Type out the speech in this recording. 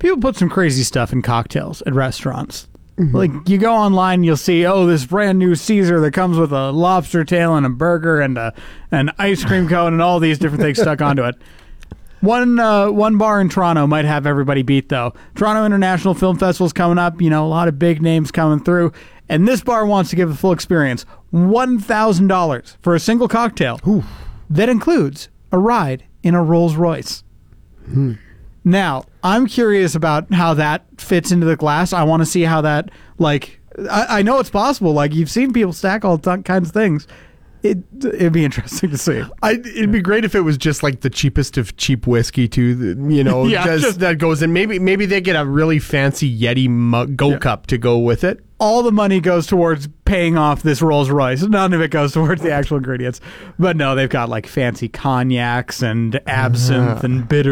People put some crazy stuff in cocktails at restaurants. Like, you go online, you'll see, this brand new Caesar that comes with a lobster tail and a burger and an ice cream cone and all these different things stuck onto it. One bar in Toronto might have everybody beat, though. Toronto International Film Festival's coming up. A lot of big names coming through. And this bar wants to give the full experience. $1,000 for a single cocktail. Ooh. That includes a ride in a Rolls Royce. Now, I'm curious about how that fits into the glass. I want to see how that, I know it's possible. Like, you've seen people stack all kinds of things. It'd be interesting to see. It'd be great if it was just like the cheapest of cheap whiskey too. Just that goes in. Maybe they get a really fancy Yeti cup to go with it. All the money goes towards paying off this Rolls Royce. None of it goes towards the actual ingredients. But no, they've got like fancy cognacs and absinthe and bitter